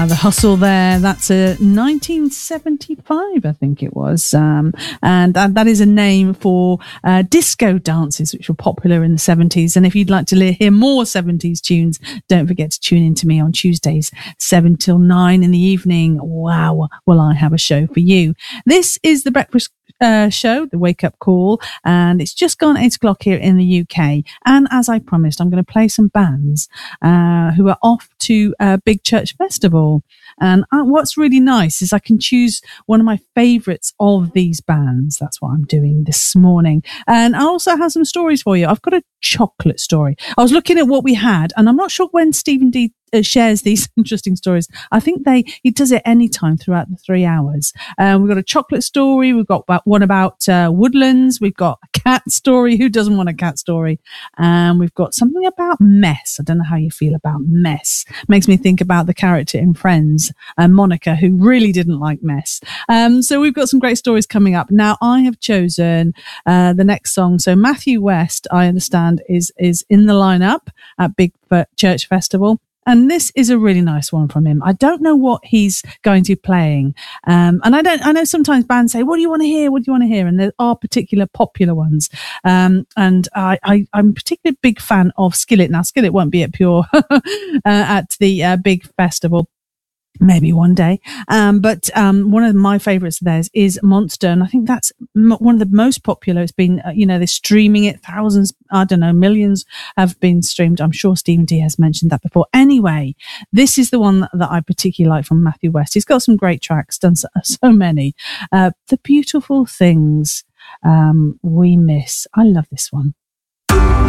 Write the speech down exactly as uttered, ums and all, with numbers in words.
the hustle there. That's a nineteen seventy-five, I think it was. Um, and that, that is a name for uh, disco dances, which were popular in the seventies. And if you'd like to hear more seventies tunes, don't forget to tune in to me on Tuesdays, seven till nine in the evening. Wow, will I have a show for you. This is the Breakfast Uh, show, the Wake Up Call, and it's just gone eight o'clock here in the U K. And as I promised, I'm going to play some bands uh, who are off to a big church festival. And uh, what's really nice is I can choose one of my favourites of these bands. That's what I'm doing this morning. And I also have some stories for you. I've got a chocolate story. I was looking at what we had, and I'm not sure when Stephen D Uh, shares these interesting stories. I think they he does it anytime throughout the three hours. Um, we've got a chocolate story. We've got one about uh, woodlands. We've got a cat story. Who doesn't want a cat story? And um, we've got something about mess. I don't know how you feel about mess. Makes me think about the character in Friends, uh, Monica, who really didn't like mess. Um, so we've got some great stories coming up. Now I have chosen uh, the next song. So Matthew West, I understand, is is in the lineup at Big Church Festival. And this is a really nice one from him. I don't know what he's going to be playing. Um, and I don't, I know sometimes bands say, what do you want to hear? What do you want to hear? And there are particular popular ones. Um, and I, I, I'm a particularly big fan of Skillet. Now, Skillet won't be at Pure uh, at the uh, big festival. Maybe one day. Um, but um, one of my favourites of theirs is Monster. And I think that's m- one of the most popular. It's been, uh, you know, they're streaming it. Thousands, I don't know, millions have been streamed. I'm sure Stephen D has mentioned that before. Anyway, this is the one that, that I particularly like from Matthew West. He's got some great tracks, done so, so many. Uh, the Beautiful Things um, We Miss. I love this one.